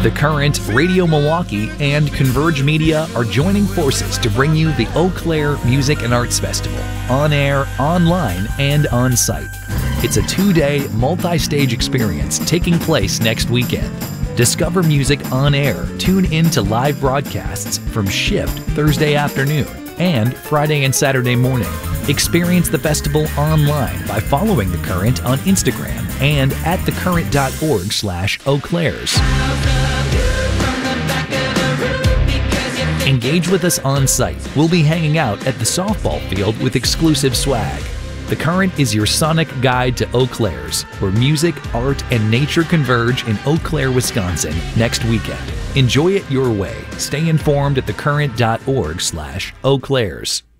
The Current, Radio Milwaukee, and Converge Media are joining forces to bring you the Eau Claire Music and Arts Festival, on air, online, and on site. It's a 2-day, multi-stage experience taking place next weekend. Discover music on air. Tune in to live broadcasts from Shift Thursday afternoon and Friday and Saturday morning. Experience the festival online by following The Current on Instagram and at thecurrent.org/Eau Claires. Engage with us on site. We'll be hanging out at the softball field with exclusive swag. The Current is your sonic guide to Eau Claires, where music, art, and nature converge in Eau Claire, Wisconsin next weekend. Enjoy it your way. Stay informed at thecurrent.org/Eau Claires.